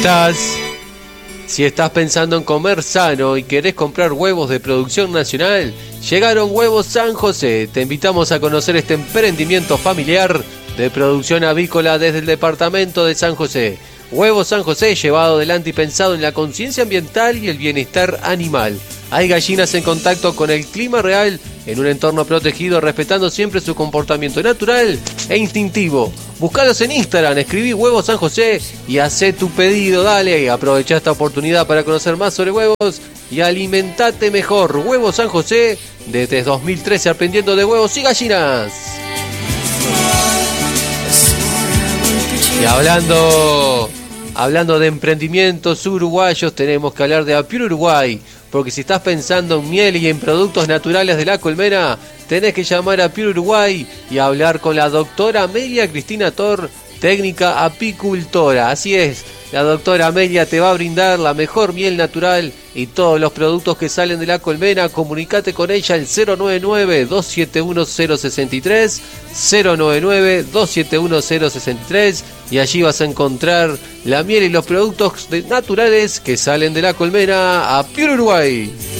Si estás pensando en comer sano y querés comprar huevos de producción nacional, llegaron Huevos San José. Te invitamos a conocer este emprendimiento familiar de producción avícola desde el departamento de San José. Huevos San José, llevado adelante y pensado en la conciencia ambiental y el bienestar animal. Hay gallinas en contacto con el clima real, en un entorno protegido, respetando siempre su comportamiento natural e instintivo. Búscalos en Instagram, escribí Huevos San José y hacé tu pedido, dale. Aprovecha esta oportunidad para conocer más sobre huevos y alimentate mejor. Huevos San José, desde 2013 aprendiendo de huevos y gallinas. Y hablando de emprendimientos uruguayos, tenemos que hablar de Apure Uruguay, porque si estás pensando en miel y en productos naturales de la colmena, tenés que llamar a Apure Uruguay y hablar con la doctora Amelia Cristina Tor, técnica apicultora. Así es, la doctora Amelia te va a brindar la mejor miel natural y todos los productos que salen de la colmena. Comunicate con ella al 099-271-063, 099-271-063, y allí vas a encontrar la miel y los productos naturales que salen de la colmena. Apure Uruguay.